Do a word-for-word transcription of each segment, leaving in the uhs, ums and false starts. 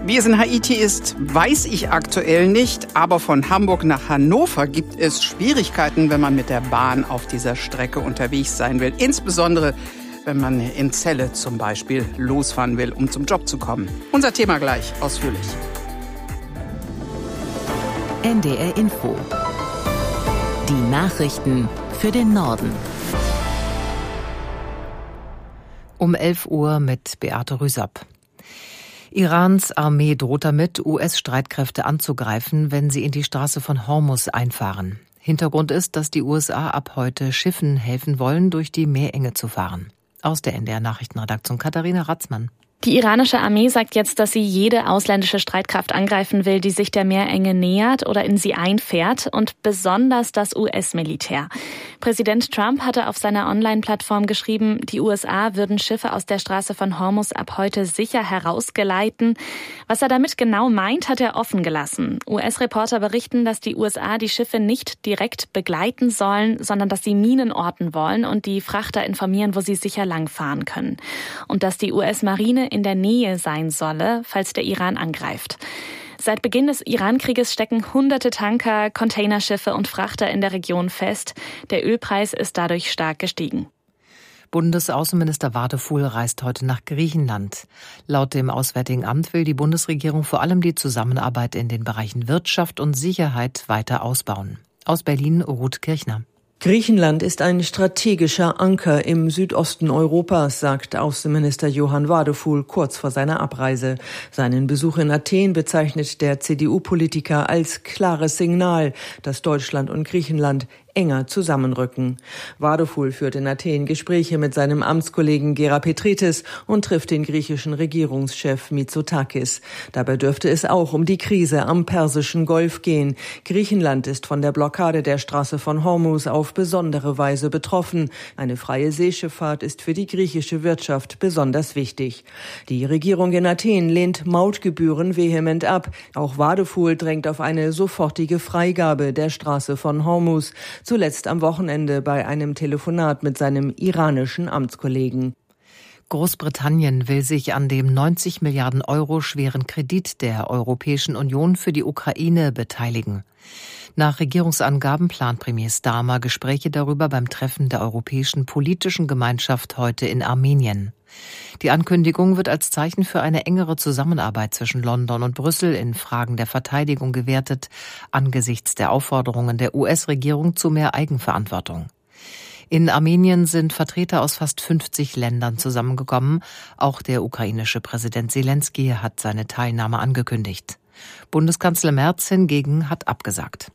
Wie es in Haiti ist, weiß ich aktuell nicht. Aber von Hamburg nach Hannover gibt es Schwierigkeiten, wenn man mit der Bahn auf dieser Strecke unterwegs sein will. Insbesondere, wenn man in Celle zum Beispiel losfahren will, um zum Job zu kommen. Unser Thema gleich ausführlich. N D R Info. Die Nachrichten für den Norden. Um elf Uhr mit Beate Rüsapp. Irans Armee droht damit, U S-Streitkräfte anzugreifen, wenn sie in die Straße von Hormuz einfahren. Hintergrund ist, dass die U S A ab heute Schiffen helfen wollen, durch die Meerenge zu fahren. Aus der N D R-Nachrichtenredaktion Katharina Ratzmann. Die iranische Armee sagt jetzt, dass sie jede ausländische Streitkraft angreifen will, die sich der Meerenge nähert oder in sie einfährt, und besonders das U S-Militär. Präsident Trump hatte auf seiner Online-Plattform geschrieben, die U S A würden Schiffe aus der Straße von Hormuz ab heute sicher herausgeleiten. Was er damit genau meint, hat er offen gelassen. U S-Reporter berichten, dass die U S A die Schiffe nicht direkt begleiten sollen, sondern dass sie Minen orten wollen und die Frachter informieren, wo sie sicher langfahren können. Und dass die U S-Marine in der Nähe sein solle, falls der Iran angreift. Seit Beginn des Iran-Krieges stecken hunderte Tanker, Containerschiffe und Frachter in der Region fest. Der Ölpreis ist dadurch stark gestiegen. Bundesaußenminister Wadefuhl reist heute nach Griechenland. Laut dem Auswärtigen Amt will die Bundesregierung vor allem die Zusammenarbeit in den Bereichen Wirtschaft und Sicherheit weiter ausbauen. Aus Berlin Ruth Kirchner. Griechenland ist ein strategischer Anker im Südosten Europas, sagt Außenminister Johann Wadefuhl kurz vor seiner Abreise. Seinen Besuch in Athen bezeichnet der C D U-Politiker als klares Signal, dass Deutschland und Griechenland enger zusammenrücken. Wadefuhl führt in Athen Gespräche mit seinem Amtskollegen Gerapetritis und trifft den griechischen Regierungschef Mitsotakis. Dabei dürfte es auch um die Krise am Persischen Golf gehen. Griechenland ist von der Blockade der Straße von Hormuz auf besondere Weise betroffen. Eine freie Seeschifffahrt ist für die griechische Wirtschaft besonders wichtig. Die Regierung in Athen lehnt Mautgebühren vehement ab. Auch Wadefuhl drängt auf eine sofortige Freigabe der Straße von Hormuz. Zuletzt am Wochenende bei einem Telefonat mit seinem iranischen Amtskollegen. Großbritannien will sich an dem neunzig Milliarden Euro schweren Kredit der Europäischen Union für die Ukraine beteiligen. Nach Regierungsangaben plant Premier Starmer Gespräche darüber beim Treffen der Europäischen Politischen Gemeinschaft heute in Armenien. Die Ankündigung wird als Zeichen für eine engere Zusammenarbeit zwischen London und Brüssel in Fragen der Verteidigung gewertet, angesichts der Aufforderungen der U S-Regierung zu mehr Eigenverantwortung. In Armenien sind Vertreter aus fast fünfzig Ländern zusammengekommen. Auch der ukrainische Präsident Selenskyj hat seine Teilnahme angekündigt. Bundeskanzler Merz hingegen hat abgesagt.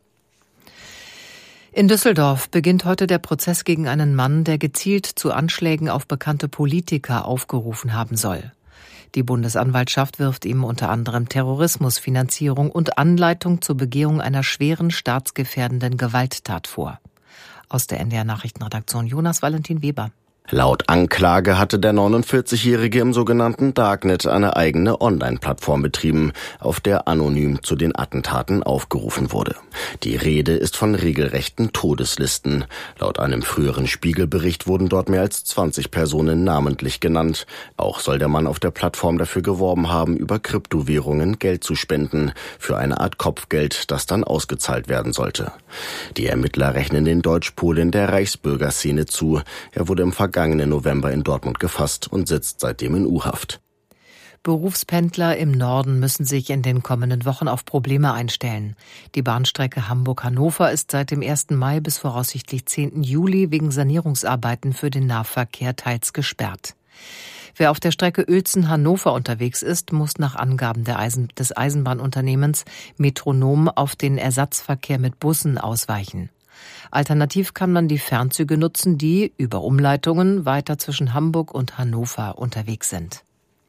In Düsseldorf beginnt heute der Prozess gegen einen Mann, der gezielt zu Anschlägen auf bekannte Politiker aufgerufen haben soll. Die Bundesanwaltschaft wirft ihm unter anderem Terrorismusfinanzierung und Anleitung zur Begehung einer schweren staatsgefährdenden Gewalttat vor. Aus der N D R-Nachrichtenredaktion Jonas Valentin Weber. Laut Anklage hatte der neunundvierzigjährige im sogenannten Darknet eine eigene Online-Plattform betrieben, auf der anonym zu den Attentaten aufgerufen wurde. Die Rede ist von regelrechten Todeslisten. Laut einem früheren Spiegelbericht wurden dort mehr als zwanzig Personen namentlich genannt. Auch soll der Mann auf der Plattform dafür geworben haben, über Kryptowährungen Geld zu spenden, für eine Art Kopfgeld, das dann ausgezahlt werden sollte. Die Ermittler rechnen den Deutsch-Polen der Reichsbürgerszene zu. Er wurde im vergangenen November in Dortmund gefasst und sitzt seitdem in U-Haft. Berufspendler im Norden müssen sich in den kommenden Wochen auf Probleme einstellen. Die Bahnstrecke Hamburg-Hannover ist seit dem ersten Mai bis voraussichtlich zehnten Juli wegen Sanierungsarbeiten für den Nahverkehr teils gesperrt. Wer auf der Strecke Uelzen-Hannover unterwegs ist, muss nach Angaben der Eisen- des Eisenbahnunternehmens Metronom auf den Ersatzverkehr mit Bussen ausweichen. Alternativ kann man die Fernzüge nutzen, die über Umleitungen weiter zwischen Hamburg und Hannover unterwegs sind.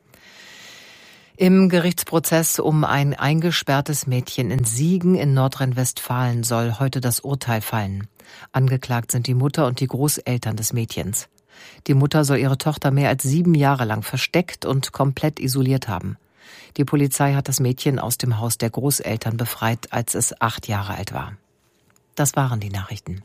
Im Gerichtsprozess um ein eingesperrtes Mädchen in Siegen in Nordrhein-Westfalen soll heute das Urteil fallen. Angeklagt sind die Mutter und die Großeltern des Mädchens. Die Mutter soll ihre Tochter mehr als sieben Jahre lang versteckt und komplett isoliert haben. Die Polizei hat das Mädchen aus dem Haus der Großeltern befreit, als es acht Jahre alt war. Das waren die Nachrichten.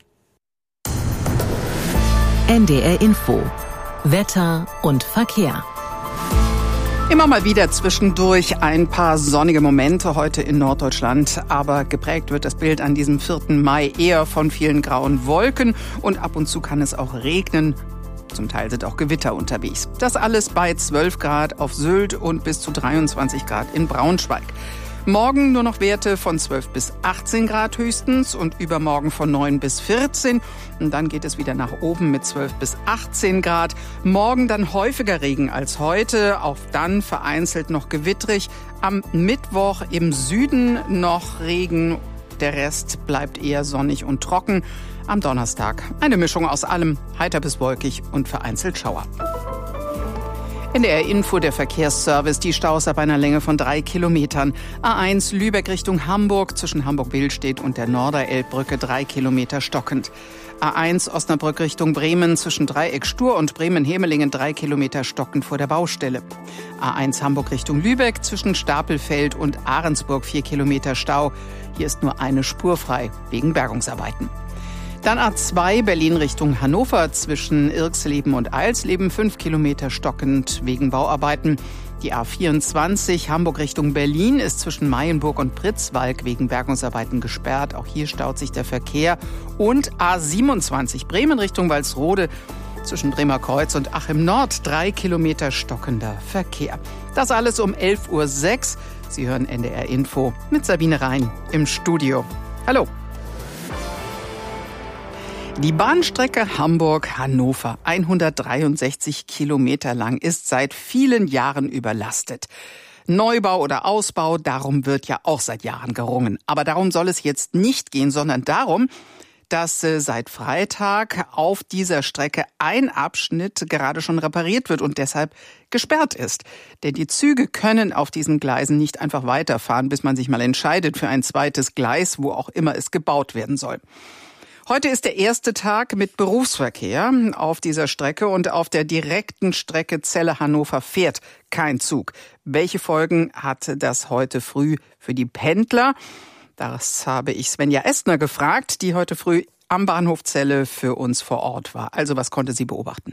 N D R Info. Wetter und Verkehr. Immer mal wieder zwischendurch ein paar sonnige Momente heute in Norddeutschland, aber geprägt wird das Bild an diesem vierten Mai eher von vielen grauen Wolken und ab und zu kann es auch regnen. Zum Teil sind auch Gewitter unterwegs. Das alles bei zwölf Grad auf Sylt und bis zu dreiundzwanzig Grad in Braunschweig. Morgen nur noch Werte von zwölf bis achtzehn Grad höchstens und übermorgen von neun bis vierzehn. Und dann geht es wieder nach oben mit zwölf bis achtzehn Grad. Morgen dann häufiger Regen als heute, auch dann vereinzelt noch gewittrig. Am Mittwoch im Süden noch Regen, der Rest bleibt eher sonnig und trocken. Am Donnerstag eine Mischung aus allem, heiter bis wolkig und vereinzelt Schauer. N D R-Info, der Verkehrsservice, die Staus ab einer Länge von drei Kilometern. A eins Lübeck Richtung Hamburg, zwischen Hamburg-Willstedt und der Norderelbbrücke drei Kilometer stockend. A eins Osnabrück Richtung Bremen, zwischen Dreieck Stur und Bremen-Hemelingen drei Kilometer stockend vor der Baustelle. A eins Hamburg Richtung Lübeck, zwischen Stapelfeld und Ahrensburg vier Kilometer Stau. Hier ist nur eine Spur frei, wegen Bergungsarbeiten. Dann A zwei Berlin Richtung Hannover, zwischen Irxleben und Eilsleben fünf Kilometer stockend wegen Bauarbeiten. Die A vierundzwanzig Hamburg Richtung Berlin ist zwischen Mayenburg und Pritzwalk wegen Bergungsarbeiten gesperrt. Auch hier staut sich der Verkehr. Und A siebenundzwanzig Bremen Richtung Walsrode, zwischen Bremerkreuz und Achim Nord drei Kilometer stockender Verkehr. Das alles um elf Uhr sechs. Sie hören N D R Info mit Sabine Rhein im Studio. Hallo. Die Bahnstrecke Hamburg-Hannover, hundertdreiundsechzig Kilometer lang, ist seit vielen Jahren überlastet. Neubau oder Ausbau, darum wird ja auch seit Jahren gerungen. Aber darum soll es jetzt nicht gehen, sondern darum, dass äh, seit Freitag auf dieser Strecke ein Abschnitt gerade schon repariert wird und deshalb gesperrt ist. Denn die Züge können auf diesen Gleisen nicht einfach weiterfahren, bis man sich mal entscheidet für ein zweites Gleis, wo auch immer es gebaut werden soll. Heute ist der erste Tag mit Berufsverkehr auf dieser Strecke und auf der direkten Strecke Celle-Hannover fährt kein Zug. Welche Folgen hatte das heute früh für die Pendler? Das habe ich Svenja Estner gefragt, die heute früh am Bahnhof Celle für uns vor Ort war. Also was konnte sie beobachten?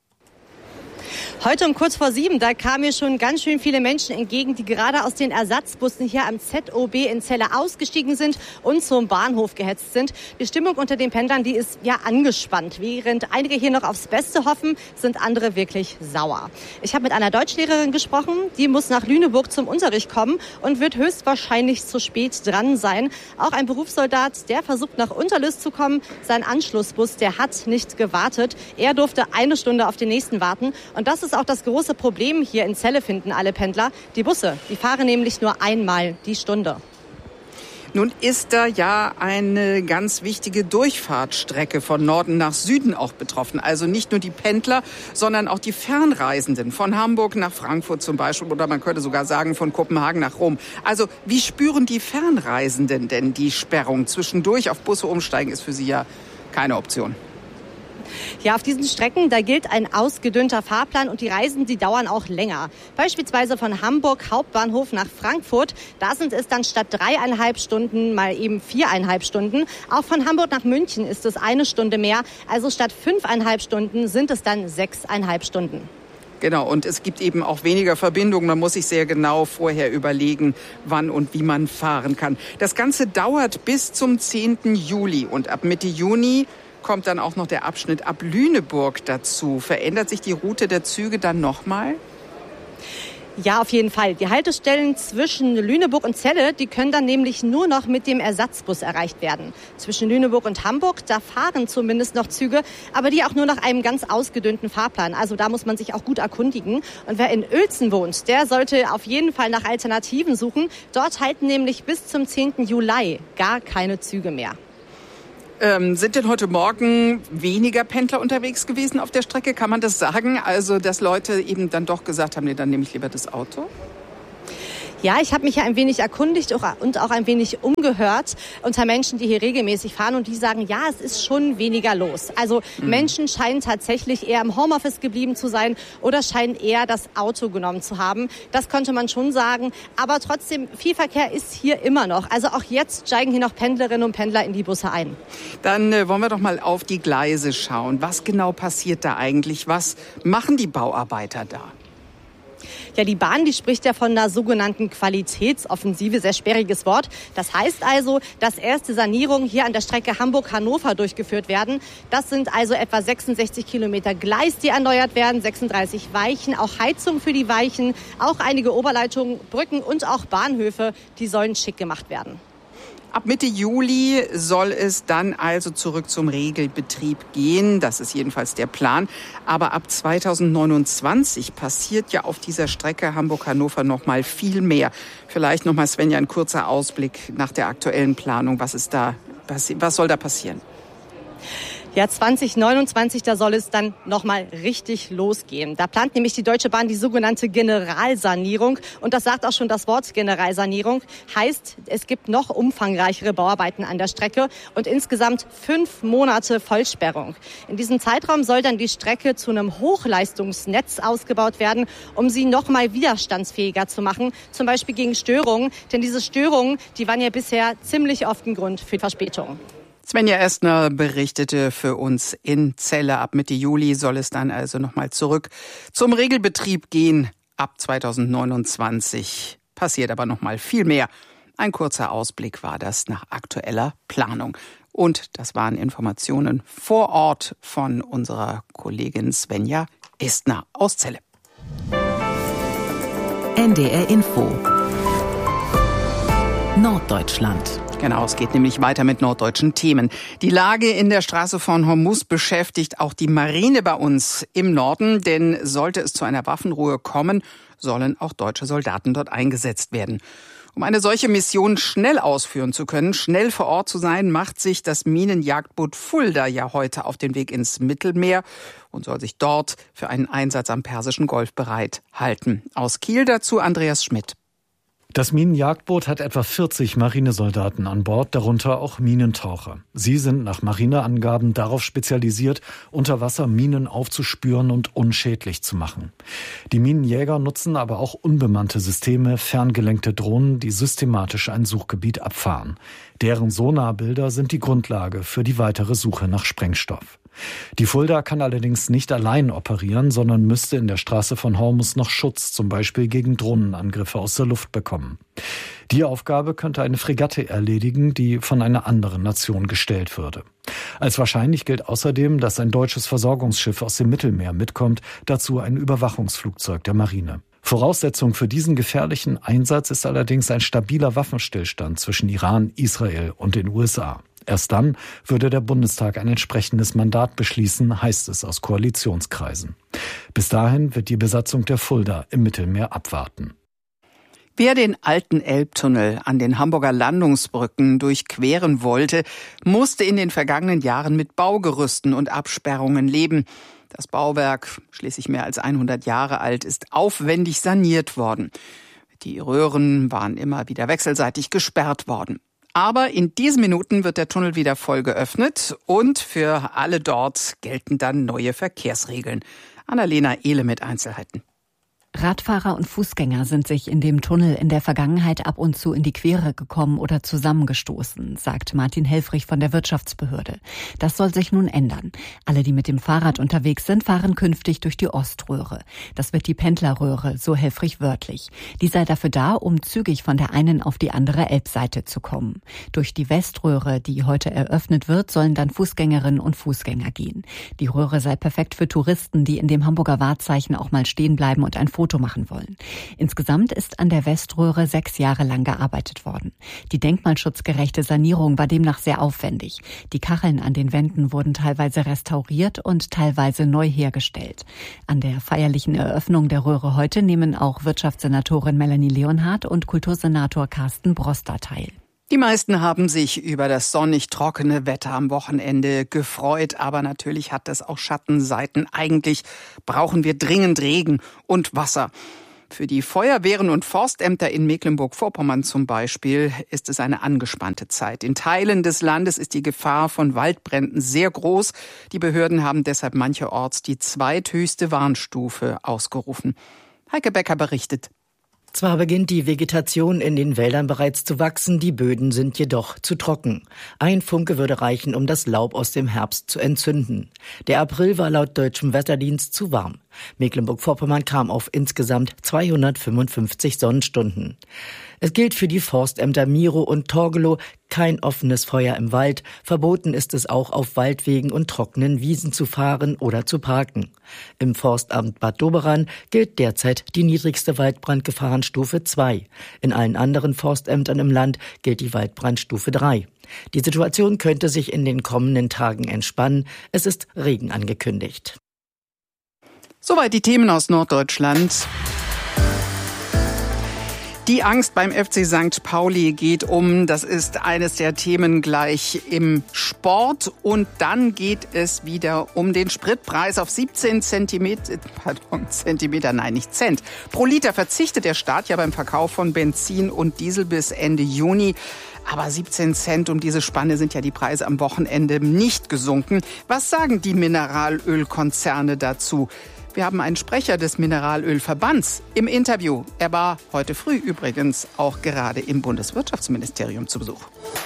Heute um kurz vor sieben, da kamen mir schon ganz schön viele Menschen entgegen, die gerade aus den Ersatzbussen hier am Z O B in Celle ausgestiegen sind und zum Bahnhof gehetzt sind. Die Stimmung unter den Pendlern, die ist ja angespannt. Während einige hier noch aufs Beste hoffen, sind andere wirklich sauer. Ich habe mit einer Deutschlehrerin gesprochen, die muss nach Lüneburg zum Unterricht kommen und wird höchstwahrscheinlich zu spät dran sein. Auch ein Berufssoldat, der versucht nach Unterlüß zu kommen. Sein Anschlussbus, der hat nicht gewartet. Er durfte eine Stunde auf den nächsten warten. Und das ist auch das große Problem hier in Celle, finden alle Pendler. Die Busse, die fahren nämlich nur einmal die Stunde. Nun ist da ja eine ganz wichtige Durchfahrtsstrecke von Norden nach Süden auch betroffen. Also nicht nur die Pendler, sondern auch die Fernreisenden von Hamburg nach Frankfurt zum Beispiel oder man könnte sogar sagen von Kopenhagen nach Rom. Also wie spüren die Fernreisenden denn die Sperrung? Zwischendurch auf Busse umsteigen ist für sie ja keine Option. Ja, auf diesen Strecken, da gilt ein ausgedünnter Fahrplan und die Reisen, die dauern auch länger. Beispielsweise von Hamburg Hauptbahnhof nach Frankfurt, da sind es dann statt dreieinhalb Stunden mal eben viereinhalb Stunden. Auch von Hamburg nach München ist es eine Stunde mehr, also statt fünfeinhalb Stunden sind es dann sechseinhalb Stunden. Genau, und es gibt eben auch weniger Verbindungen. Man muss sich sehr genau vorher überlegen, wann und wie man fahren kann. Das Ganze dauert bis zum zehnten Juli und ab Mitte Juni kommt dann auch noch der Abschnitt ab Lüneburg dazu. Verändert sich die Route der Züge dann nochmal? Ja, auf jeden Fall. Die Haltestellen zwischen Lüneburg und Celle, die können dann nämlich nur noch mit dem Ersatzbus erreicht werden. Zwischen Lüneburg und Hamburg, da fahren zumindest noch Züge, aber die auch nur nach einem ganz ausgedünnten Fahrplan. Also da muss man sich auch gut erkundigen. Und wer in Uelzen wohnt, der sollte auf jeden Fall nach Alternativen suchen. Dort halten nämlich bis zum zehnten Juli gar keine Züge mehr. Ähm, sind denn heute Morgen weniger Pendler unterwegs gewesen auf der Strecke? Kann man das sagen? Also, dass Leute eben dann doch gesagt haben, nee, dann nehme ich lieber das Auto? Ja, ich habe mich ja ein wenig erkundigt und auch ein wenig umgehört unter Menschen, die hier regelmäßig fahren und die sagen, ja, es ist schon weniger los. Also mhm. Menschen scheinen tatsächlich eher im Homeoffice geblieben zu sein oder scheinen eher das Auto genommen zu haben. Das konnte man schon sagen. Aber trotzdem, viel Verkehr ist hier immer noch. Also auch jetzt steigen hier noch Pendlerinnen und Pendler in die Busse ein. Dann äh, wollen wir doch mal auf die Gleise schauen. Was genau passiert da eigentlich? Was machen die Bauarbeiter da? Ja, die Bahn, die spricht ja von einer sogenannten Qualitätsoffensive, sehr sperriges Wort. Das heißt also, dass erste Sanierungen hier an der Strecke Hamburg-Hannover durchgeführt werden. Das sind also etwa sechsundsechzig Kilometer Gleis, die erneuert werden, sechsunddreißig Weichen, auch Heizung für die Weichen, auch einige Oberleitungen, Brücken und auch Bahnhöfe, die sollen schick gemacht werden. Ab Mitte Juli soll es dann also zurück zum Regelbetrieb gehen. Das ist jedenfalls der Plan. Aber ab zweitausendneunundzwanzig passiert ja auf dieser Strecke Hamburg-Hannover noch mal viel mehr. Vielleicht noch mal, Svenja, ein kurzer Ausblick nach der aktuellen Planung. Was ist da, was soll da passieren? Ja, zweitausendneunundzwanzig, da soll es dann nochmal richtig losgehen. Da plant nämlich die Deutsche Bahn die sogenannte Generalsanierung. Und das sagt auch schon das Wort Generalsanierung. Heißt, es gibt noch umfangreichere Bauarbeiten an der Strecke und insgesamt fünf Monate Vollsperrung. In diesem Zeitraum soll dann die Strecke zu einem Hochleistungsnetz ausgebaut werden, um sie nochmal widerstandsfähiger zu machen. Zum Beispiel gegen Störungen. Denn diese Störungen, die waren ja bisher ziemlich oft ein Grund für Verspätungen. Svenja Estner berichtete für uns in Celle. Ab Mitte Juli soll es dann also nochmal zurück zum Regelbetrieb gehen. Ab zweitausendneunundzwanzig passiert aber nochmal viel mehr. Ein kurzer Ausblick war das nach aktueller Planung. Und das waren Informationen vor Ort von unserer Kollegin Svenja Estner aus Celle. N D R Info Norddeutschland. Genau, es geht nämlich weiter mit norddeutschen Themen. Die Lage in der Straße von Hormuz beschäftigt auch die Marine bei uns im Norden, denn sollte es zu einer Waffenruhe kommen, sollen auch deutsche Soldaten dort eingesetzt werden. Um eine solche Mission schnell ausführen zu können, schnell vor Ort zu sein, macht sich das Minenjagdboot Fulda ja heute auf den Weg ins Mittelmeer und soll sich dort für einen Einsatz am Persischen Golf bereit halten. Aus Kiel dazu Andreas Schmidt. Das Minenjagdboot hat etwa vierzig Marinesoldaten an Bord, darunter auch Minentaucher. Sie sind nach Marineangaben darauf spezialisiert, unter Wasser Minen aufzuspüren und unschädlich zu machen. Die Minenjäger nutzen aber auch unbemannte Systeme, ferngelenkte Drohnen, die systematisch ein Suchgebiet abfahren. Deren Sonarbilder sind die Grundlage für die weitere Suche nach Sprengstoff. Die Fulda kann allerdings nicht allein operieren, sondern müsste in der Straße von Hormuz noch Schutz, zum Beispiel gegen Drohnenangriffe aus der Luft bekommen. Die Aufgabe könnte eine Fregatte erledigen, die von einer anderen Nation gestellt würde. Als wahrscheinlich gilt außerdem, dass ein deutsches Versorgungsschiff aus dem Mittelmeer mitkommt, dazu ein Überwachungsflugzeug der Marine. Voraussetzung für diesen gefährlichen Einsatz ist allerdings ein stabiler Waffenstillstand zwischen Iran, Israel und den U S A. Erst dann würde der Bundestag ein entsprechendes Mandat beschließen, heißt es aus Koalitionskreisen. Bis dahin wird die Besatzung der Fulda im Mittelmeer abwarten. Wer den alten Elbtunnel an den Hamburger Landungsbrücken durchqueren wollte, musste in den vergangenen Jahren mit Baugerüsten und Absperrungen leben. Das Bauwerk, schließlich mehr als hundert Jahre alt, ist aufwendig saniert worden. Die Röhren waren immer wieder wechselseitig gesperrt worden. Aber in diesen Minuten wird der Tunnel wieder voll geöffnet und für alle dort gelten dann neue Verkehrsregeln. Annalena Ehle mit Einzelheiten. Radfahrer und Fußgänger sind sich in dem Tunnel in der Vergangenheit ab und zu in die Quere gekommen oder zusammengestoßen, sagt Martin Helfrich von der Wirtschaftsbehörde. Das soll sich nun ändern. Alle, die mit dem Fahrrad unterwegs sind, fahren künftig durch die Oströhre. Das wird die Pendlerröhre, so Helfrich wörtlich. Die sei dafür da, um zügig von der einen auf die andere Elbseite zu kommen. Durch die Weströhre, die heute eröffnet wird, sollen dann Fußgängerinnen und Fußgänger gehen. Die Röhre sei perfekt für Touristen, die in dem Hamburger Wahrzeichen auch mal stehen bleiben und ein Foto machen wollen. Insgesamt ist an der Weströhre sechs Jahre lang gearbeitet worden. Die denkmalschutzgerechte Sanierung war demnach sehr aufwendig. Die Kacheln an den Wänden wurden teilweise restauriert und teilweise neu hergestellt. An der feierlichen Eröffnung der Röhre heute nehmen auch Wirtschaftssenatorin Melanie Leonhardt und Kultursenator Carsten Broster teil. Die meisten haben sich über das sonnig trockene Wetter am Wochenende gefreut, aber natürlich hat das auch Schattenseiten. Eigentlich brauchen wir dringend Regen und Wasser. Für die Feuerwehren und Forstämter in Mecklenburg-Vorpommern zum Beispiel ist es eine angespannte Zeit. In Teilen des Landes ist die Gefahr von Waldbränden sehr groß. Die Behörden haben deshalb mancherorts die zweithöchste Warnstufe ausgerufen. Heike Becker berichtet. Zwar beginnt die Vegetation in den Wäldern bereits zu wachsen, die Böden sind jedoch zu trocken. Ein Funke würde reichen, um das Laub aus dem Herbst zu entzünden. Der April war laut deutschem Wetterdienst zu warm. Mecklenburg-Vorpommern kam auf insgesamt zweihundertfünfundfünfzig Sonnenstunden. Es gilt für die Forstämter Mirow und Torgelow kein offenes Feuer im Wald. Verboten ist es auch, auf Waldwegen und trockenen Wiesen zu fahren oder zu parken. Im Forstamt Bad Doberan gilt derzeit die niedrigste Waldbrandgefahrenstufe zwei. In allen anderen Forstämtern im Land gilt die Waldbrandstufe drei. Die Situation könnte sich in den kommenden Tagen entspannen. Es ist Regen angekündigt. Soweit die Themen aus Norddeutschland. Die Angst beim F C Sankt Pauli geht um. Das ist eines der Themen gleich im Sport. Und dann geht es wieder um den Spritpreis auf siebzehn Zentimeter, pardon, Zentimeter, nein, nicht Cent. Pro Liter verzichtet der Staat ja beim Verkauf von Benzin und Diesel bis Ende Juni. Aber siebzehn Cent, um diese Spanne sind ja die Preise am Wochenende nicht gesunken. Was sagen die Mineralölkonzerne dazu? Wir haben einen Sprecher des Mineralölverbands im Interview. Er war heute früh übrigens auch gerade im Bundeswirtschaftsministerium zu Besuch.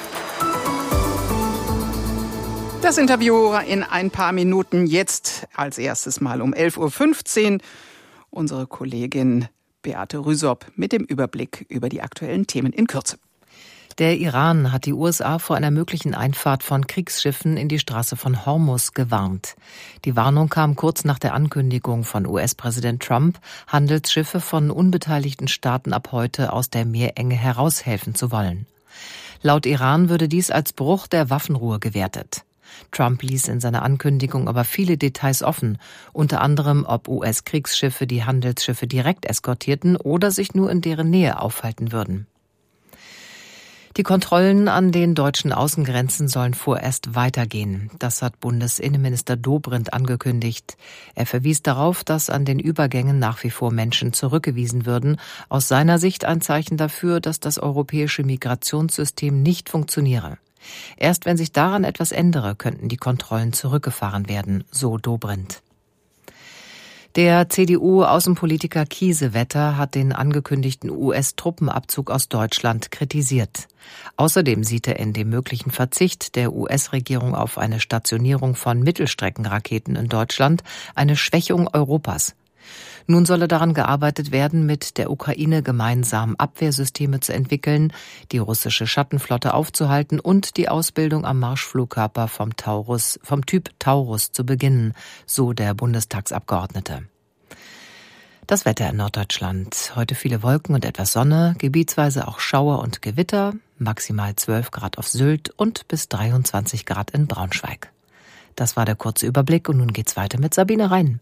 Das Interview in ein paar Minuten. Jetzt als erstes Mal um elf Uhr fünfzehn unsere Kollegin Beate Rüsop mit dem Überblick über die aktuellen Themen in Kürze. Der Iran hat die U S A vor einer möglichen Einfahrt von Kriegsschiffen in die Straße von Hormuz gewarnt. Die Warnung kam kurz nach der Ankündigung von U S-Präsident Trump, Handelsschiffe von unbeteiligten Staaten ab heute aus der Meerenge heraushelfen zu wollen. Laut Iran würde dies als Bruch der Waffenruhe gewertet. Trump ließ in seiner Ankündigung aber viele Details offen, unter anderem, ob U S-Kriegsschiffe die Handelsschiffe direkt eskortierten oder sich nur in deren Nähe aufhalten würden. Die Kontrollen an den deutschen Außengrenzen sollen vorerst weitergehen. Das hat Bundesinnenminister Dobrindt angekündigt. Er verwies darauf, dass an den Übergängen nach wie vor Menschen zurückgewiesen würden. Aus seiner Sicht ein Zeichen dafür, dass das europäische Migrationssystem nicht funktioniere. Erst wenn sich daran etwas ändere, könnten die Kontrollen zurückgefahren werden, so Dobrindt. Der C D U-Außenpolitiker Kiesewetter hat den angekündigten U S-Truppenabzug aus Deutschland kritisiert. Außerdem sieht er in dem möglichen Verzicht der U S-Regierung auf eine Stationierung von Mittelstreckenraketen in Deutschland eine Schwächung Europas. Nun solle daran gearbeitet werden, mit der Ukraine gemeinsam Abwehrsysteme zu entwickeln, die russische Schattenflotte aufzuhalten und die Ausbildung am Marschflugkörper vom Taurus, vom Typ Taurus zu beginnen, so der Bundestagsabgeordnete. Das Wetter in Norddeutschland. Heute viele Wolken und etwas Sonne, gebietsweise auch Schauer und Gewitter, maximal zwölf Grad auf Sylt und bis dreiundzwanzig Grad in Braunschweig. Das war der kurze Überblick und nun geht's weiter mit Sabine Rhein.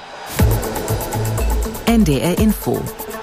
N D R Info.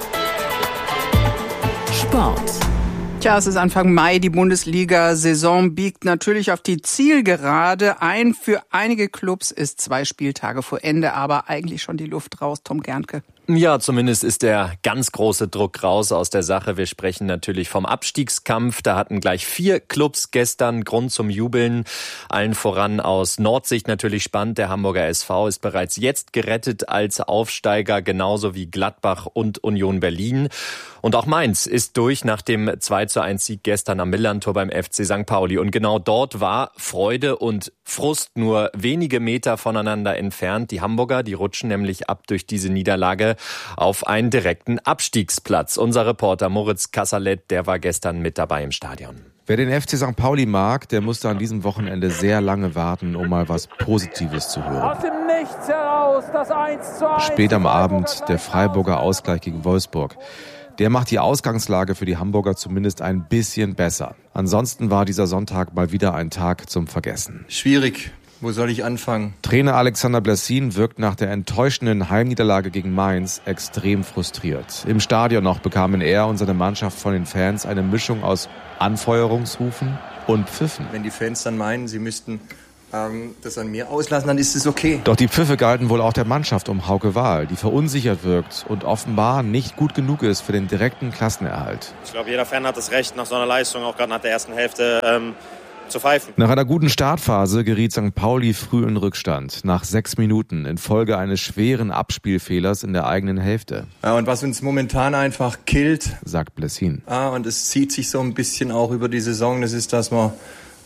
Sport. Tja, es ist Anfang Mai, die Bundesliga-Saison biegt natürlich auf die Zielgerade ein. Für einige Clubs ist zwei Spieltage vor Ende, aber eigentlich schon die Luft raus, Tom Gernke. Ja, zumindest ist der ganz große Druck raus aus der Sache. Wir sprechen natürlich vom Abstiegskampf. Da hatten gleich vier Clubs gestern Grund zum Jubeln. Allen voran aus Nordsicht natürlich spannend. Der Hamburger S V ist bereits jetzt gerettet als Aufsteiger, genauso wie Gladbach und Union Berlin. Und auch Mainz ist durch nach dem zwei zu eins Sieg gestern am Millerntor beim F C Sankt Pauli. Und genau dort war Freude und Frust nur wenige Meter voneinander entfernt. Die Hamburger, die rutschen nämlich ab durch diese Niederlage auf einen direkten Abstiegsplatz. Unser Reporter Moritz Kassalet, der war gestern mit dabei im Stadion. Wer den F C Sankt Pauli mag, der musste an diesem Wochenende sehr lange warten, um mal was Positives zu hören. Aus dem Nichts heraus, das eins zu eins. Spät am Abend der Freiburger Ausgleich gegen Wolfsburg. Der macht die Ausgangslage für die Hamburger zumindest ein bisschen besser. Ansonsten war dieser Sonntag mal wieder ein Tag zum Vergessen. Schwierig. Wo soll ich anfangen? Trainer Alexander Blessin wirkt nach der enttäuschenden Heimniederlage gegen Mainz extrem frustriert. Im Stadion noch bekamen er und seine Mannschaft von den Fans eine Mischung aus Anfeuerungsrufen und Pfiffen. Wenn die Fans dann meinen, sie müssten ähm, das an mir auslassen, dann ist es okay. Doch die Pfiffe galten wohl auch der Mannschaft um Hauke Wahl, die verunsichert wirkt und offenbar nicht gut genug ist für den direkten Klassenerhalt. Ich glaube, jeder Fan hat das Recht, nach so einer Leistung, auch gerade nach der ersten Hälfte, ähm, zu pfeifen. Nach einer guten Startphase geriet Sankt Pauli früh in Rückstand. Nach sechs Minuten infolge eines schweren Abspielfehlers in der eigenen Hälfte. Ja, und was uns momentan einfach killt, sagt Blessin. Ah, und es zieht sich so ein bisschen auch über die Saison, das ist, dass wir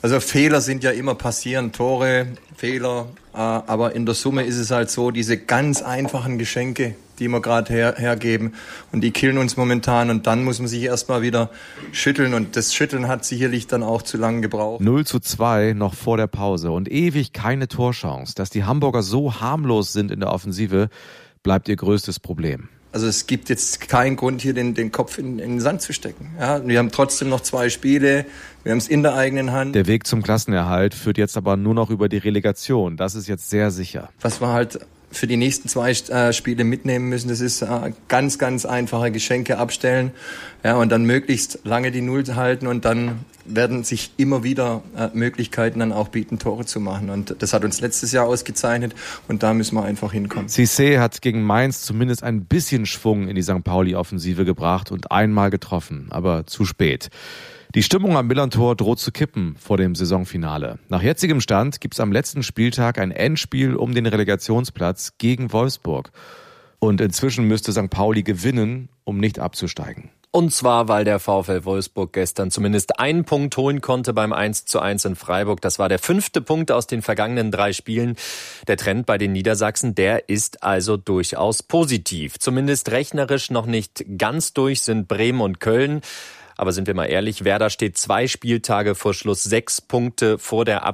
Also Fehler sind ja immer passieren, Tore, Fehler, äh, aber in der Summe ist es halt so, diese ganz einfachen Geschenke, die wir gerade her, hergeben und die killen uns momentan und dann muss man sich erstmal wieder schütteln und das Schütteln hat sicherlich dann auch zu lange gebraucht. null zu zwei noch vor der Pause und ewig keine Torchance. Dass die Hamburger so harmlos sind in der Offensive, bleibt ihr größtes Problem. Also es gibt jetzt keinen Grund, hier den, den Kopf in, in den Sand zu stecken. Ja, wir haben trotzdem noch zwei Spiele, wir haben es in der eigenen Hand. Der Weg zum Klassenerhalt führt jetzt aber nur noch über die Relegation. Das ist jetzt sehr sicher. Was wir halt für die nächsten zwei äh, Spiele mitnehmen müssen, das ist äh, ganz, ganz einfache Geschenke abstellen, ja, und dann möglichst lange die Null halten und dann werden sich immer wieder äh, Möglichkeiten dann auch bieten, Tore zu machen. Und das hat uns letztes Jahr ausgezeichnet und da müssen wir einfach hinkommen. Cissé hat gegen Mainz zumindest ein bisschen Schwung in die Sankt Pauli-Offensive gebracht und einmal getroffen, aber zu spät. Die Stimmung am Millerntor droht zu kippen vor dem Saisonfinale. Nach jetzigem Stand gibt es am letzten Spieltag ein Endspiel um den Relegationsplatz gegen Wolfsburg. Und inzwischen müsste Sankt Pauli gewinnen, um nicht abzusteigen. Und zwar, weil der VfL Wolfsburg gestern zumindest einen Punkt holen konnte beim eins zu eins in Freiburg. Das war der fünfte Punkt aus den vergangenen drei Spielen. Der Trend bei den Niedersachsen, der ist also durchaus positiv. Zumindest rechnerisch noch nicht ganz durch sind Bremen und Köln. Aber sind wir mal ehrlich, Werder steht zwei Spieltage vor Schluss, sechs Punkte vor der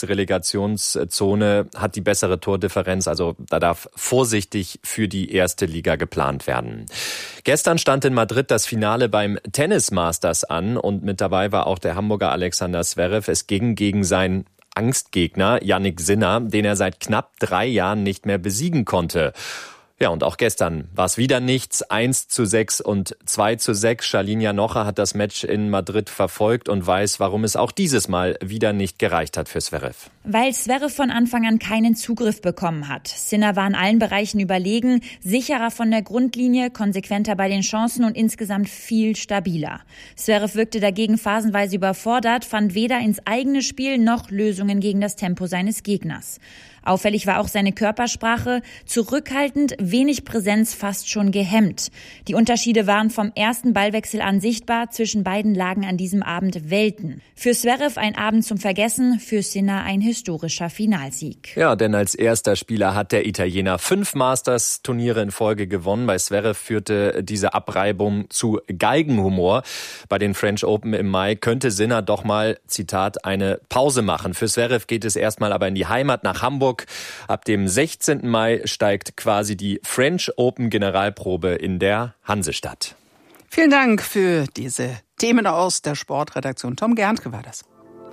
Abstiegsrelegationszone, hat die bessere Tordifferenz. Also da darf vorsichtig für die erste Liga geplant werden. Gestern stand in Madrid das Finale beim Tennis Masters an und mit dabei war auch der Hamburger Alexander Zverev. Es ging gegen seinen Angstgegner Jannik Sinner, den er seit knapp drei Jahren nicht mehr besiegen konnte. Ja, und auch gestern war es wieder nichts. eins zu sechs und zwei zu sechs. Charlene Janocha hat das Match in Madrid verfolgt und weiß, warum es auch dieses Mal wieder nicht gereicht hat für Zverev. Weil Zverev von Anfang an keinen Zugriff bekommen hat. Sinner war in allen Bereichen überlegen, sicherer von der Grundlinie, konsequenter bei den Chancen und insgesamt viel stabiler. Zverev wirkte dagegen phasenweise überfordert, fand weder ins eigene Spiel noch Lösungen gegen das Tempo seines Gegners. Auffällig war auch seine Körpersprache, zurückhaltend, wenig Präsenz, fast schon gehemmt. Die Unterschiede waren vom ersten Ballwechsel an sichtbar, zwischen beiden lagen an diesem Abend Welten. Für Zverev ein Abend zum Vergessen, für Sinner ein historischer Finalsieg. Ja, denn als erster Spieler hat der Italiener fünf Masters-Turniere in Folge gewonnen. Bei Zverev führte diese Abreibung zu Galgenhumor. Bei den French Open im Mai könnte Sinner doch mal, Zitat, eine Pause machen. Für Zverev geht es erstmal aber in die Heimat nach Hamburg. Ab dem sechzehnten Mai steigt quasi die French Open Generalprobe in der Hansestadt. Vielen Dank für diese Themen aus der Sportredaktion. Tom Gerntke war das.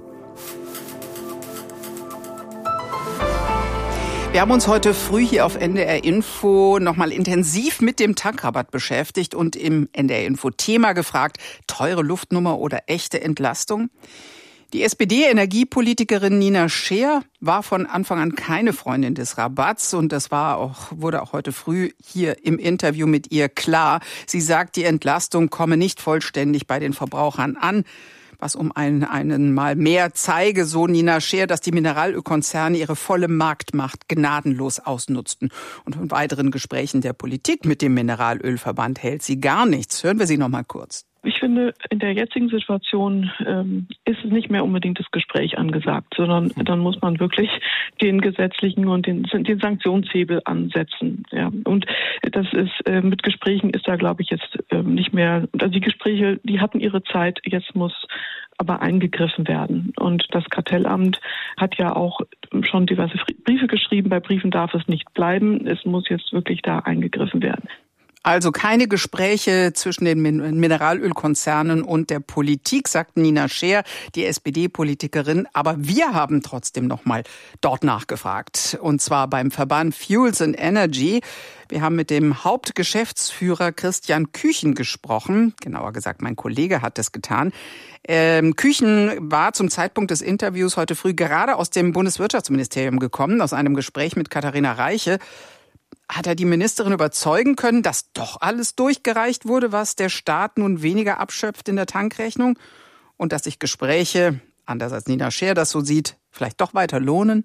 Wir haben uns heute früh hier auf N D R Info nochmal intensiv mit dem Tankrabatt beschäftigt und im N D R Info Thema gefragt, teure Luftnummer oder echte Entlastung? Die S P D-Energiepolitikerin Nina Scheer war von Anfang an keine Freundin des Rabatts und das war auch, wurde auch heute früh hier im Interview mit ihr klar. Sie sagt, die Entlastung komme nicht vollständig bei den Verbrauchern an, was um einen, einen Mal mehr zeige, so Nina Scheer, dass die Mineralölkonzerne ihre volle Marktmacht gnadenlos ausnutzten. Und von weiteren Gesprächen der Politik mit dem Mineralölverband hält sie gar nichts. Hören wir sie noch mal kurz. Ich finde, in der jetzigen Situation ähm, ist es nicht mehr unbedingt das Gespräch angesagt, sondern dann muss man wirklich den gesetzlichen und den, den Sanktionshebel ansetzen. Ja. Und das ist äh, mit Gesprächen ist da, glaube ich, jetzt äh, nicht mehr. Also die Gespräche, die hatten ihre Zeit. Jetzt muss aber eingegriffen werden. Und das Kartellamt hat ja auch schon diverse Briefe geschrieben. Bei Briefen darf es nicht bleiben. Es muss jetzt wirklich da eingegriffen werden. Also keine Gespräche zwischen den Mineralölkonzernen und der Politik, sagt Nina Scheer, die S P D-Politikerin. Aber wir haben trotzdem noch mal dort nachgefragt. Und zwar beim Verband Fuels and Energy. Wir haben mit dem Hauptgeschäftsführer Christian Küchen gesprochen. Genauer gesagt, mein Kollege hat das getan. Ähm, Küchen war zum Zeitpunkt des Interviews heute früh gerade aus dem Bundeswirtschaftsministerium gekommen, aus einem Gespräch mit Katharina Reiche. Hat er die Ministerin überzeugen können, dass doch alles durchgereicht wurde, was der Staat nun weniger abschöpft in der Tankrechnung? Und dass sich Gespräche, anders als Nina Scheer das so sieht, vielleicht doch weiter lohnen?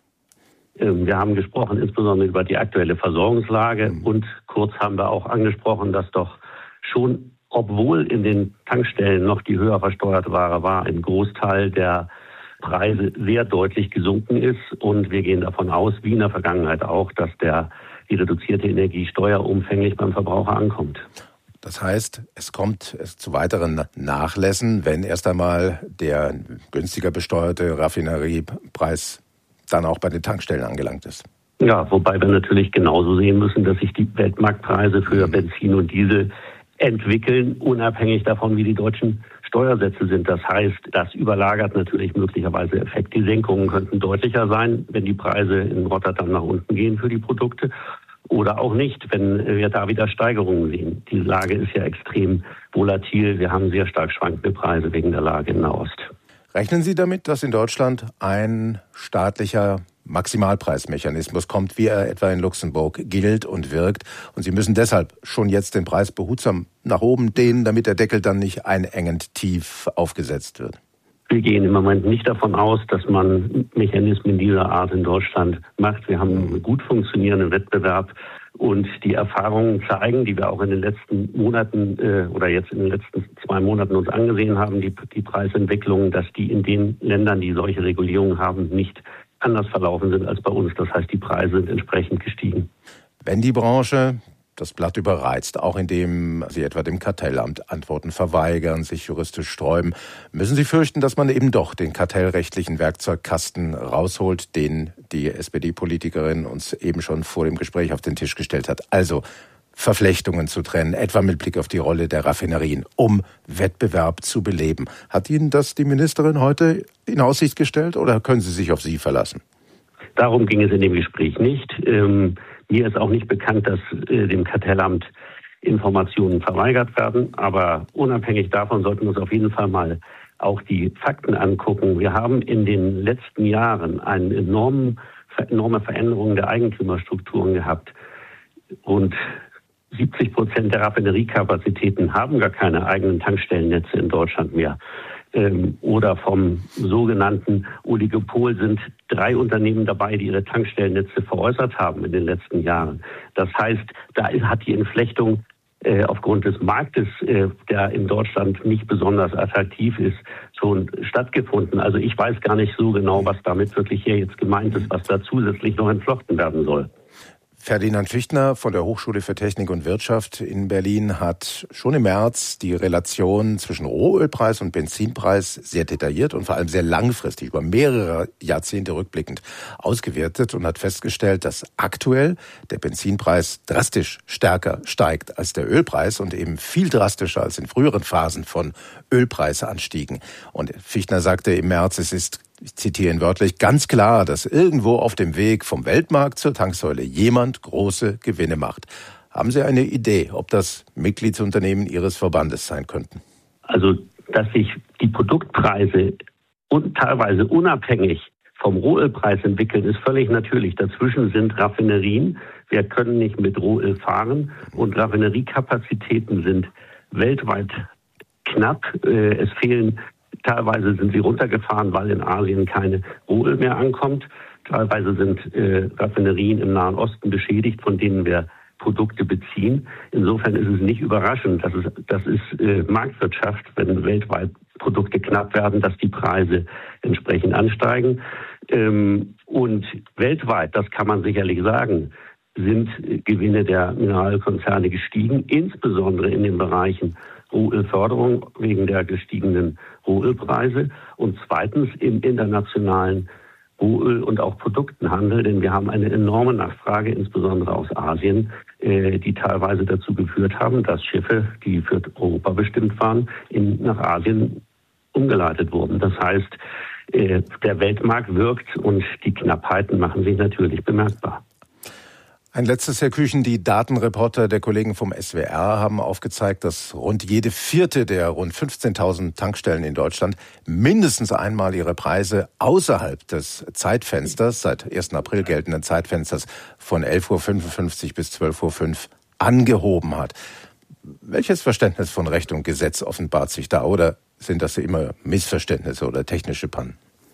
Wir haben gesprochen insbesondere über die aktuelle Versorgungslage. Und kurz haben wir auch angesprochen, dass doch schon, obwohl in den Tankstellen noch die höher versteuerte Ware war, ein Großteil der Preise sehr deutlich gesunken ist. Und wir gehen davon aus, wie in der Vergangenheit auch, dass der, die reduzierte Energiesteuer umfänglich beim Verbraucher ankommt. Das heißt, es kommt zu weiteren Nachlässen, wenn erst einmal der günstiger besteuerte Raffineriepreis dann auch bei den Tankstellen angelangt ist. Ja, wobei wir natürlich genauso sehen müssen, dass sich die Weltmarktpreise für Benzin und Diesel entwickeln, unabhängig davon, wie die deutschen Steuersätze sind. Das heißt, das überlagert natürlich möglicherweise Effekt. Die Senkungen könnten deutlicher sein, wenn die Preise in Rotterdam nach unten gehen für die Produkte. Oder auch nicht, wenn wir da wieder Steigerungen sehen. Die Lage ist ja extrem volatil. Wir haben sehr stark schwankende Preise wegen der Lage in Nahost. Rechnen Sie damit, dass in Deutschland ein staatlicher Maximalpreismechanismus kommt, wie er etwa in Luxemburg gilt und wirkt? Und Sie müssen deshalb schon jetzt den Preis behutsam nach oben dehnen, damit der Deckel dann nicht einengend tief aufgesetzt wird. Wir gehen im Moment nicht davon aus, dass man Mechanismen dieser Art in Deutschland macht. Wir haben einen gut funktionierenden Wettbewerb und die Erfahrungen zeigen, die wir auch in den letzten Monaten äh, oder jetzt in den letzten zwei Monaten uns angesehen haben, die, die Preisentwicklungen, dass die in den Ländern, die solche Regulierungen haben, nicht anders verlaufen sind als bei uns. Das heißt, die Preise sind entsprechend gestiegen. Wenn die Branche das Blatt überreizt, auch indem sie etwa dem Kartellamt Antworten verweigern, sich juristisch sträuben, müssen Sie fürchten, dass man eben doch den kartellrechtlichen Werkzeugkasten rausholt, den die S P D-Politikerin uns eben schon vor dem Gespräch auf den Tisch gestellt hat. Also Verflechtungen zu trennen, etwa mit Blick auf die Rolle der Raffinerien, um Wettbewerb zu beleben. Hat Ihnen das die Ministerin heute in Aussicht gestellt oder können Sie sich auf sie verlassen? Darum ging es in dem Gespräch nicht. Ähm, mir ist auch nicht bekannt, dass äh, dem Kartellamt Informationen verweigert werden. Aber unabhängig davon sollten wir uns auf jeden Fall mal auch die Fakten angucken. Wir haben in den letzten Jahren eine enorme, enorme Veränderung der Eigentümerstrukturen gehabt. Rund siebzig Prozent der Raffineriekapazitäten haben gar keine eigenen Tankstellennetze in Deutschland mehr. Ähm, oder vom sogenannten Oligopol sind drei Unternehmen dabei, die ihre Tankstellennetze veräußert haben in den letzten Jahren. Das heißt, da hat die Entflechtung äh, aufgrund des Marktes, äh, der in Deutschland nicht besonders attraktiv ist, schon stattgefunden. Also ich weiß gar nicht so genau, was damit wirklich hier jetzt gemeint ist, was da zusätzlich noch entflochten werden soll. Ferdinand Fichtner von der Hochschule für Technik und Wirtschaft in Berlin hat schon im März die Relation zwischen Rohölpreis und Benzinpreis sehr detailliert und vor allem sehr langfristig, über mehrere Jahrzehnte rückblickend ausgewertet und hat festgestellt, dass aktuell der Benzinpreis drastisch stärker steigt als der Ölpreis und eben viel drastischer als in früheren Phasen von Ölpreisanstiegen. Und Fichtner sagte im März, es ist, ich zitiere ihn wörtlich, ganz klar, dass irgendwo auf dem Weg vom Weltmarkt zur Tanksäule jemand große Gewinne macht. Haben Sie eine Idee, ob das Mitgliedsunternehmen Ihres Verbandes sein könnten? Also, dass sich die Produktpreise und teilweise unabhängig vom Rohölpreis entwickeln, ist völlig natürlich. Dazwischen sind Raffinerien. Wir können nicht mit Rohöl fahren und Raffineriekapazitäten sind weltweit knapp. Es fehlen Teilweise sind sie runtergefahren, weil in Asien keine Rohöl mehr ankommt. Teilweise sind äh, Raffinerien im Nahen Osten beschädigt, von denen wir Produkte beziehen. Insofern ist es nicht überraschend, dass es, das ist äh, Marktwirtschaft, wenn weltweit Produkte knapp werden, dass die Preise entsprechend ansteigen. Ähm, und weltweit, das kann man sicherlich sagen, sind Gewinne der Mineralkonzerne gestiegen, insbesondere in den Bereichen Rohölförderung wegen der gestiegenen Rohölpreise und zweitens im internationalen Rohöl- und auch Produktenhandel, denn wir haben eine enorme Nachfrage, insbesondere aus Asien, äh, die teilweise dazu geführt haben, dass Schiffe, die für Europa bestimmt waren, in, nach Asien umgeleitet wurden. Das heißt, äh, der Weltmarkt wirkt und die Knappheiten machen sich natürlich bemerkbar. Ein letztes, Herr Küchen. Die Datenreporter der Kollegen vom S W R haben aufgezeigt, dass rund jede vierte der rund fünfzehntausend Tankstellen in Deutschland mindestens einmal ihre Preise außerhalb des Zeitfensters, seit ersten April geltenden Zeitfensters von elf Uhr fünfundfünfzig bis zwölf Uhr fünf angehoben hat. Welches Verständnis von Recht und Gesetz offenbart sich da? Oder sind das immer Missverständnisse oder technische Pannen?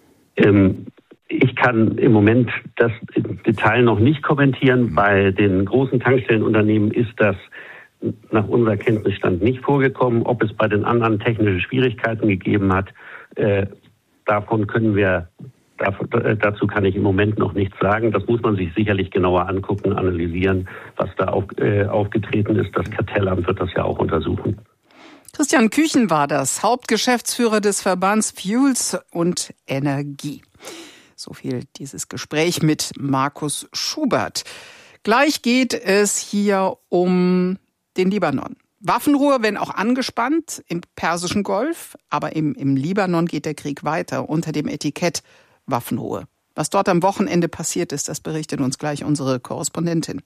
Ähm Ich kann im Moment das im Detail noch nicht kommentieren. Bei den großen Tankstellenunternehmen ist das nach unserer Kenntnisstand nicht vorgekommen. Ob es bei den anderen technische Schwierigkeiten gegeben hat, äh, davon können wir, dazu kann ich im Moment noch nichts sagen. Das muss man sich sicherlich genauer angucken, analysieren, was da auf, äh, aufgetreten ist. Das Kartellamt wird das ja auch untersuchen. Christian Küchen war das, Hauptgeschäftsführer des Verbands Fuels und Energie. So viel dieses Gespräch mit Markus Schubert. Gleich geht es hier um den Libanon. Waffenruhe, wenn auch angespannt, im Persischen Golf, aber im, im Libanon geht der Krieg weiter unter dem Etikett Waffenruhe. Was dort am Wochenende passiert ist, das berichtet uns gleich unsere Korrespondentin.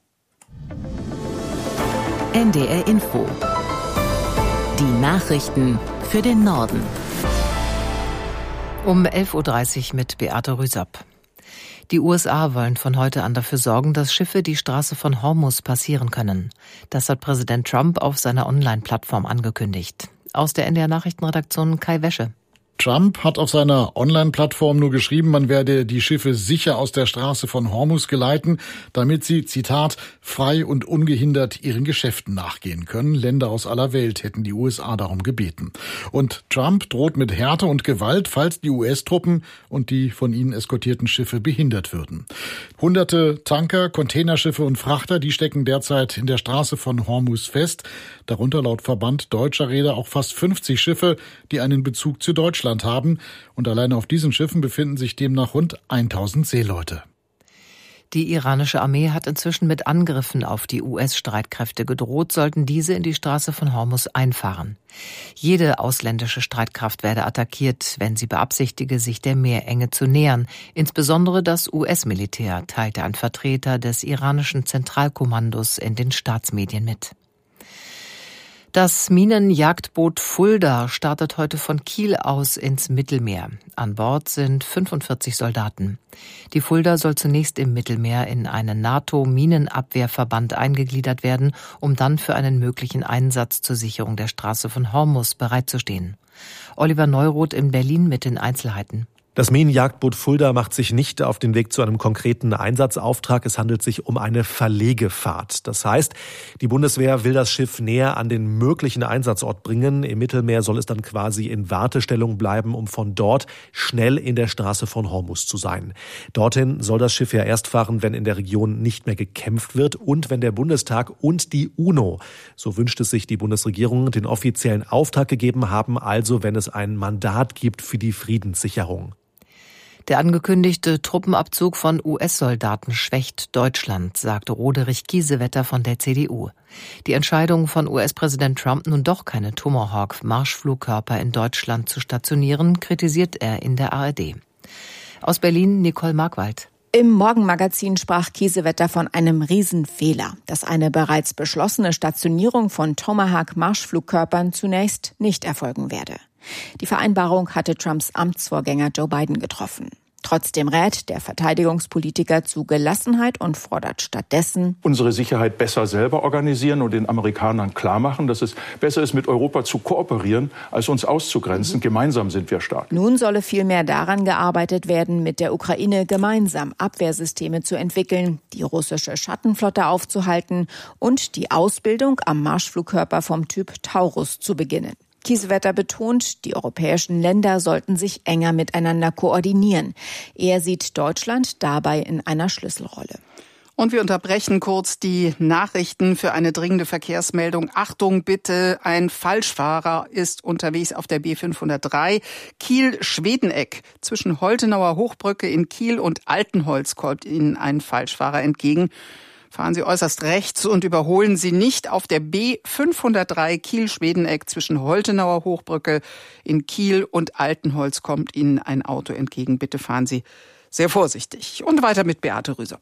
N D R Info. Die Nachrichten für den Norden. Um elf Uhr dreißig mit Beate Rüsapp. Die U S A wollen von heute an dafür sorgen, dass Schiffe die Straße von Hormuz passieren können. Das hat Präsident Trump auf seiner Online-Plattform angekündigt. Aus der N D R-Nachrichtenredaktion Kai Wäsche. Trump hat auf seiner Online-Plattform nur geschrieben, man werde die Schiffe sicher aus der Straße von Hormuz geleiten, damit sie, Zitat, frei und ungehindert ihren Geschäften nachgehen können. Länder aus aller Welt hätten die U S A darum gebeten. Und Trump droht mit Härte und Gewalt, falls die U S-Truppen und die von ihnen eskortierten Schiffe behindert würden. Hunderte Tanker, Containerschiffe und Frachter, die stecken derzeit in der Straße von Hormuz fest. Darunter laut Verband deutscher Reeder auch fast fünfzig Schiffe, die einen Bezug zu Deutschland haben. Und alleine auf diesen Schiffen befinden sich demnach rund tausend Seeleute. Die iranische Armee hat inzwischen mit Angriffen auf die U S-Streitkräfte gedroht, sollten diese in die Straße von Hormuz einfahren. Jede ausländische Streitkraft werde attackiert, wenn sie beabsichtige, sich der Meerenge zu nähern. Insbesondere das U S-Militär, teilte ein Vertreter des iranischen Zentralkommandos in den Staatsmedien mit. Das Minenjagdboot Fulda startet heute von Kiel aus ins Mittelmeer. An Bord sind fünfundvierzig Soldaten. Die Fulda soll zunächst im Mittelmeer in einen NATO-Minenabwehrverband eingegliedert werden, um dann für einen möglichen Einsatz zur Sicherung der Straße von Hormuz bereitzustehen. Oliver Neuroth in Berlin mit den Einzelheiten. Das Minenjagdboot Fulda macht sich nicht auf den Weg zu einem konkreten Einsatzauftrag. Es handelt sich um eine Verlegefahrt. Das heißt, die Bundeswehr will das Schiff näher an den möglichen Einsatzort bringen. Im Mittelmeer soll es dann quasi in Wartestellung bleiben, um von dort schnell in der Straße von Hormuz zu sein. Dorthin soll das Schiff ja erst fahren, wenn in der Region nicht mehr gekämpft wird und wenn der Bundestag und die UNO, so wünscht es sich die Bundesregierung, den offiziellen Auftrag gegeben haben, also wenn es ein Mandat gibt für die Friedenssicherung. Der angekündigte Truppenabzug von U S-Soldaten schwächt Deutschland, sagte Roderich Kiesewetter von der C D U. Die Entscheidung von U S-Präsident Trump, nun doch keine Tomahawk-Marschflugkörper in Deutschland zu stationieren, kritisiert er in der A R D. Aus Berlin Nicole Markwald. Im Morgenmagazin sprach Kiesewetter von einem Riesenfehler, dass eine bereits beschlossene Stationierung von Tomahawk-Marschflugkörpern zunächst nicht erfolgen werde. Die Vereinbarung hatte Trumps Amtsvorgänger Joe Biden getroffen. Trotzdem rät der Verteidigungspolitiker zu Gelassenheit und fordert stattdessen: unsere Sicherheit besser selber organisieren und den Amerikanern klar machen, dass es besser ist, mit Europa zu kooperieren, als uns auszugrenzen. Mhm. Gemeinsam sind wir stark. Nun solle vielmehr daran gearbeitet werden, mit der Ukraine gemeinsam Abwehrsysteme zu entwickeln, die russische Schattenflotte aufzuhalten und die Ausbildung am Marschflugkörper vom Typ Taurus zu beginnen. Kiesewetter betont, die europäischen Länder sollten sich enger miteinander koordinieren. Er sieht Deutschland dabei in einer Schlüsselrolle. Und wir unterbrechen kurz die Nachrichten für eine dringende Verkehrsmeldung. Achtung bitte, ein Falschfahrer ist unterwegs auf der B fünfhundertdrei Kiel-Schwedeneck. Zwischen Holtenauer Hochbrücke in Kiel und Altenholz kommt Ihnen ein Falschfahrer entgegen. Fahren Sie äußerst rechts und überholen Sie nicht auf der B fünfhundertdrei Kiel-Schwedeneck. Zwischen Holtenauer Hochbrücke in Kiel und Altenholz kommt Ihnen ein Auto entgegen. Bitte fahren Sie sehr vorsichtig. Und weiter mit Beate Rüsapp.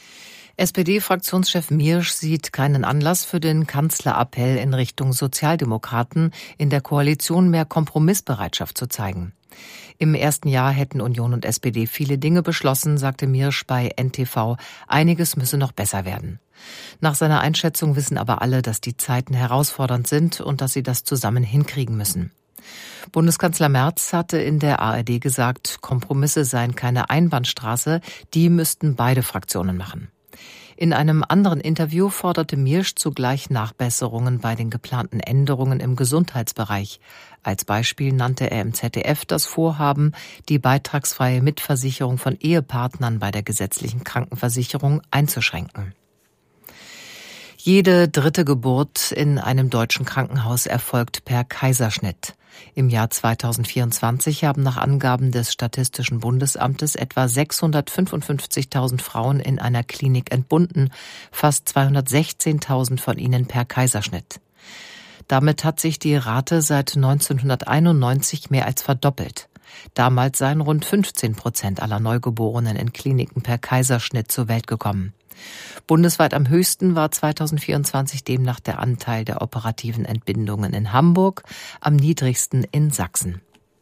S P D-Fraktionschef Miersch sieht keinen Anlass für den Kanzlerappell in Richtung Sozialdemokraten, in der Koalition mehr Kompromissbereitschaft zu zeigen. Im ersten Jahr hätten Union und S P D viele Dinge beschlossen, sagte Miersch bei N T V. Einiges müsse noch besser werden. Nach seiner Einschätzung wissen aber alle, dass die Zeiten herausfordernd sind und dass sie das zusammen hinkriegen müssen. Bundeskanzler Merz hatte in der A R D gesagt, Kompromisse seien keine Einbahnstraße, die müssten beide Fraktionen machen. In einem anderen Interview forderte Miersch zugleich Nachbesserungen bei den geplanten Änderungen im Gesundheitsbereich. Als Beispiel nannte er im Z D F das Vorhaben, die beitragsfreie Mitversicherung von Ehepartnern bei der gesetzlichen Krankenversicherung einzuschränken. Jede dritte Geburt in einem deutschen Krankenhaus erfolgt per Kaiserschnitt. Im Jahr zweitausendvierundzwanzig haben nach Angaben des Statistischen Bundesamtes etwa sechshundertfünfundfünfzigtausend Frauen in einer Klinik entbunden, fast zweihundertsechzehntausend von ihnen per Kaiserschnitt. Damit hat sich die Rate seit neunzehnhunderteinundneunzig mehr als verdoppelt. Damals seien rund fünfzehn Prozent aller Neugeborenen in Kliniken per Kaiserschnitt zur Welt gekommen. Bundesweit am höchsten war zweitausendvierundzwanzig demnach der Anteil der operativen Entbindungen in Hamburg, am niedrigsten in Sachsen.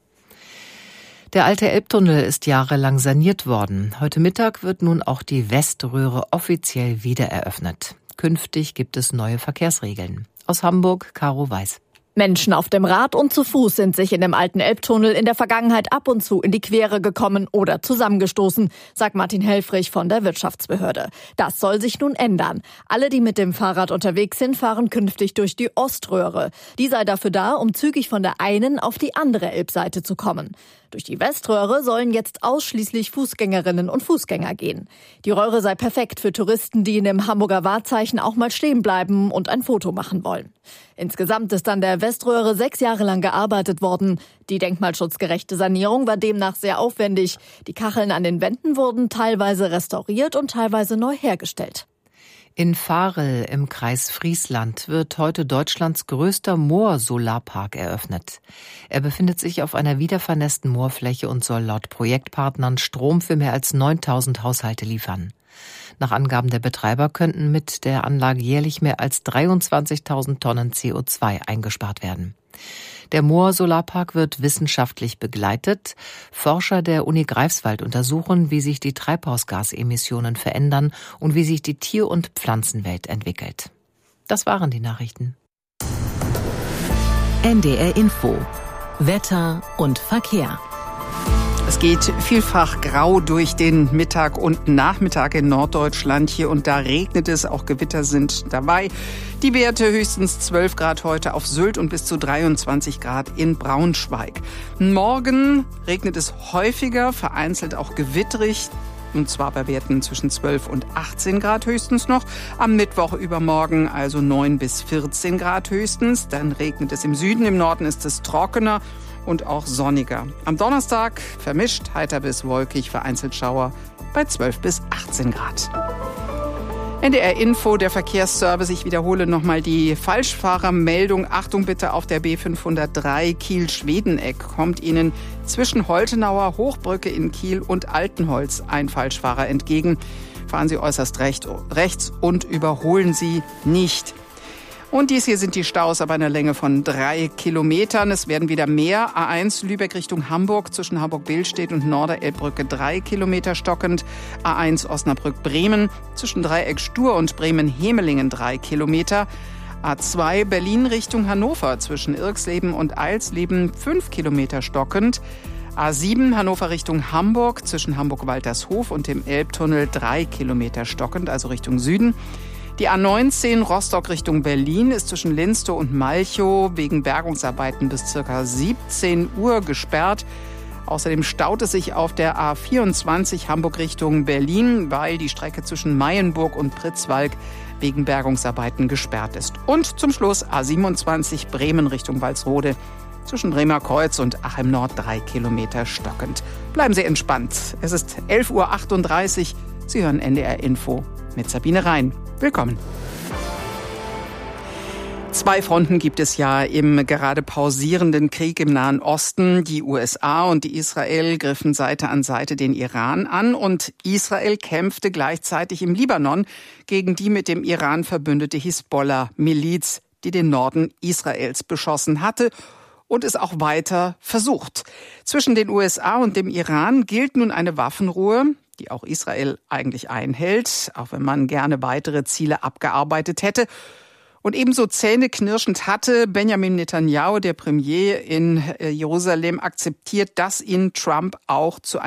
Der alte Elbtunnel ist jahrelang saniert worden. Heute Mittag wird nun auch die Weströhre offiziell wiedereröffnet. Künftig gibt es neue Verkehrsregeln. Aus Hamburg, Caro Weiß. Menschen auf dem Rad und zu Fuß sind sich in dem alten Elbtunnel in der Vergangenheit ab und zu in die Quere gekommen oder zusammengestoßen, sagt Martin Helfrich von der Wirtschaftsbehörde. Das soll sich nun ändern. Alle, die mit dem Fahrrad unterwegs sind, fahren künftig durch die Oströhre. Die sei dafür da, um zügig von der einen auf die andere Elbseite zu kommen. Durch die Weströhre sollen jetzt ausschließlich Fußgängerinnen und Fußgänger gehen. Die Röhre sei perfekt für Touristen, die in dem Hamburger Wahrzeichen auch mal stehen bleiben und ein Foto machen wollen. Insgesamt ist an der Weströhre sechs Jahre lang gearbeitet worden. Die denkmalschutzgerechte Sanierung war demnach sehr aufwendig. Die Kacheln an den Wänden wurden teilweise restauriert und teilweise neu hergestellt. In Varel im Kreis Friesland wird heute Deutschlands größter Moorsolarpark eröffnet. Er befindet sich auf einer wiedervernässten Moorfläche und soll laut Projektpartnern Strom für mehr als neuntausend Haushalte liefern. Nach Angaben der Betreiber könnten mit der Anlage jährlich mehr als dreiundzwanzigtausend Tonnen C O zwei eingespart werden. Der Moor-Solarpark wird wissenschaftlich begleitet. Forscher der Uni Greifswald untersuchen, wie sich die Treibhausgasemissionen verändern und wie sich die Tier- und Pflanzenwelt entwickelt. Das waren die Nachrichten. N D R Info. Wetter und Verkehr. Es geht vielfach grau durch den Mittag und Nachmittag in Norddeutschland. Hier und da regnet es, auch Gewitter sind dabei. Die Werte höchstens zwölf Grad heute auf Sylt und bis zu dreiundzwanzig Grad in Braunschweig. Morgen regnet es häufiger, vereinzelt auch gewitterig. Und zwar bei Werten zwischen zwölf und achtzehn Grad höchstens noch. Am Mittwoch übermorgen also neun bis vierzehn Grad höchstens. Dann regnet es im Süden, im Norden ist es trockener und auch sonniger. Am Donnerstag vermischt, heiter bis wolkig, vereinzelt Schauer bei zwölf bis achtzehn Grad. N D R Info, der Verkehrsservice. Ich wiederhole nochmal die Falschfahrermeldung. Achtung bitte auf der B fünfhundertdrei Kiel-Schwedeneck. Kommt Ihnen zwischen Holtenauer Hochbrücke in Kiel und Altenholz ein Falschfahrer entgegen. Fahren Sie äußerst recht, rechts und überholen Sie nicht. Und dies hier sind die Staus ab einer Länge von drei Kilometern. Es werden wieder mehr. A eins Lübeck Richtung Hamburg zwischen Hamburg-Billstedt und Norderelbbrücke drei Kilometer stockend. A eins Osnabrück-Bremen zwischen Dreieck Stur und Bremen-Hemelingen drei Kilometer. A zwei Berlin Richtung Hannover zwischen Irxleben und Eilsleben fünf Kilometer stockend. A sieben Hannover Richtung Hamburg zwischen Hamburg-Waltershof und dem Elbtunnel drei Kilometer stockend, also Richtung Süden. Die A neunzehn Rostock Richtung Berlin ist zwischen Linstow und Malchow wegen Bergungsarbeiten bis ca. siebzehn Uhr gesperrt. Außerdem staut es sich auf der A vierundzwanzig Hamburg Richtung Berlin, weil die Strecke zwischen Mayenburg und Pritzwalk wegen Bergungsarbeiten gesperrt ist. Und zum Schluss A siebenundzwanzig Bremen Richtung Walsrode zwischen Bremer Kreuz und Achim Nord drei Kilometer stockend. Bleiben Sie entspannt. Es ist elf Uhr achtunddreißig. Sie hören N D R Info mit Sabine Rhein. Willkommen. Zwei Fronten gibt es ja im gerade pausierenden Krieg im Nahen Osten. Die U S A und die Israel griffen Seite an Seite den Iran an und Israel kämpfte gleichzeitig im Libanon gegen die mit dem Iran verbündete Hisbollah-Miliz, die den Norden Israels beschossen hatte und es auch weiter versucht. Zwischen den U S A und dem Iran gilt nun eine Waffenruhe, die auch Israel eigentlich einhält, auch wenn man gerne weitere Ziele abgearbeitet hätte. Und ebenso zähneknirschend hatte Benjamin Netanyahu, der Premier in Jerusalem, akzeptiert, dass ihn Trump auch zu